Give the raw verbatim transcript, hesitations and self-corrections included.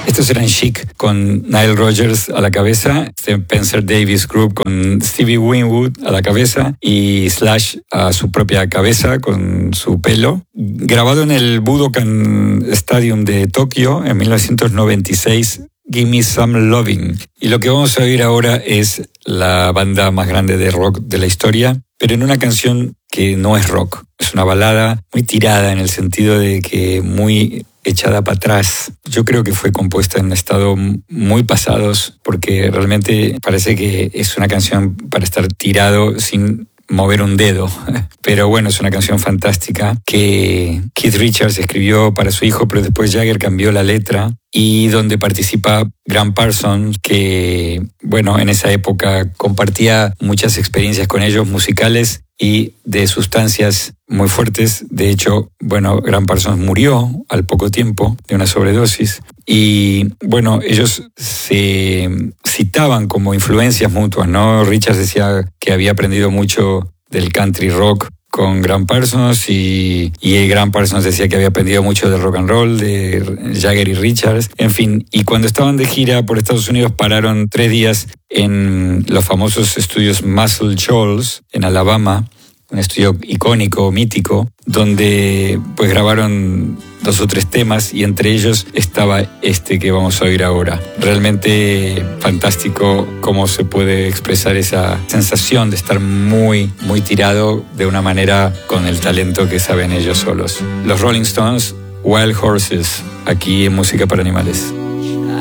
Estos eran Chic con Nile Rodgers a la cabeza, Spencer Davis Group con Stevie Winwood a la cabeza y Slash a su propia cabeza con su pelo. Grabado en el Budokan Stadium de Tokio en mil novecientos noventa y seis, Give Me Some Loving. Y lo que vamos a oír ahora es la banda más grande de rock de la historia, pero en una canción que no es rock. Es una balada muy tirada en el sentido de que muy echada para atrás. Yo creo que fue compuesta en estado muy pasados, porque realmente parece que es una canción para estar tirado sin mover un dedo. Pero bueno, es una canción fantástica que Keith Richards escribió para su hijo, pero después Jagger cambió la letra, y donde participa Graham Parsons, que bueno, en esa época compartía muchas experiencias con ellos musicales y de sustancias muy fuertes. De hecho, bueno, Graham Parsons murió al poco tiempo de una sobredosis. Y bueno, ellos se citaban como influencias mutuas, ¿no? Richards decía que había aprendido mucho del country rock con Graham Parsons y, y Graham Parsons decía que había aprendido mucho del rock and roll de Jagger y Richards. En fin, y cuando estaban de gira por Estados Unidos pararon tres días en los famosos estudios Muscle Shoals en Alabama, un estudio icónico, mítico, donde pues grabaron dos o tres temas y entre ellos estaba este que vamos a oír ahora. Realmente fantástico cómo se puede expresar esa sensación de estar muy, muy tirado de una manera con el talento que saben ellos solos. Los Rolling Stones, Wild Horses, aquí en Música para Animales.